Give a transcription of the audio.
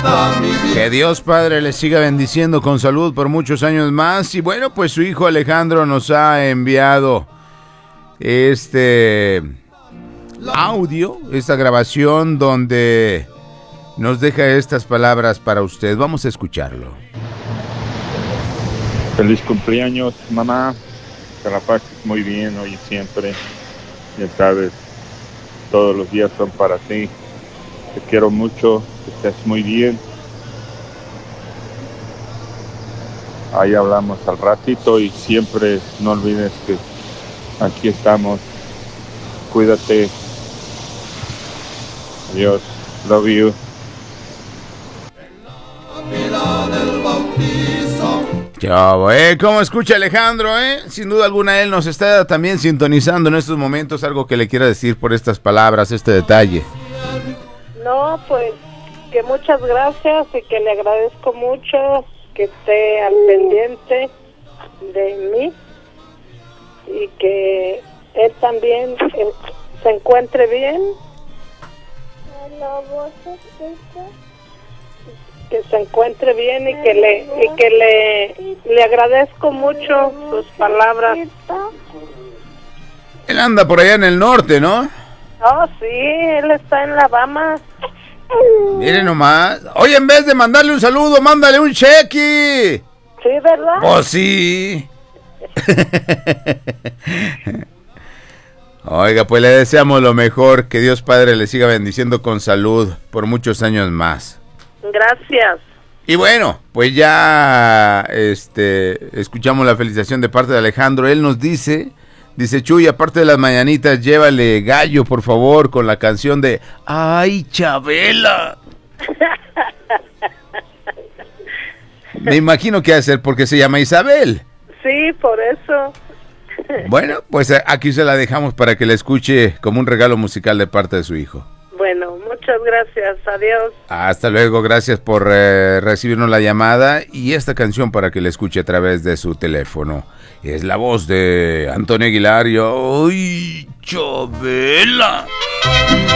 Que Dios Padre le siga bendiciendo con salud por muchos años más. Y bueno, pues su hijo Alejandro nos ha enviado este audio, esta grabación donde nos deja estas palabras para usted. Vamos a escucharlo. Feliz cumpleaños, mamá. Que la pases muy bien hoy y siempre. Ya sabes, todos los días son para ti. Te quiero mucho, que estés muy bien. Ahí hablamos al ratito y siempre no olvides que aquí estamos. Cuídate. Adiós. Love you. Chavo, ¿cómo escucha Alejandro, Sin duda alguna él nos está también sintonizando en estos momentos. Algo que le quiera decir por estas palabras, este detalle. No, pues que muchas gracias y que le agradezco mucho que esté al pendiente de mí y que él también se encuentre bien. Que se encuentre bien y que le agradezco mucho sus palabras. Él anda por allá en el norte, ¿no? Oh, sí, él está en La Habana. Mire nomás. Oye, en vez de mandarle un saludo, mándale un cheque. Sí, ¿verdad? Oh, sí. Oiga, pues le deseamos lo mejor. Que Dios Padre le siga bendiciendo con salud por muchos años más. Gracias. Y bueno, pues ya escuchamos la felicitación de parte de Alejandro. Él nos dice, Chuy, aparte de las mañanitas, llévale gallo, por favor, con la canción de ¡Ay, Chabela! Me imagino que ha de ser porque se llama Isabel. Sí, por eso. Bueno, pues aquí se la dejamos para que la escuche como un regalo musical de parte de su hijo. Bueno, muchas gracias, adiós. Hasta luego, gracias por recibirnos la llamada y esta canción para que la escuche a través de su teléfono. Es la voz de Antonio Aguilar y ¡ay, Chabela!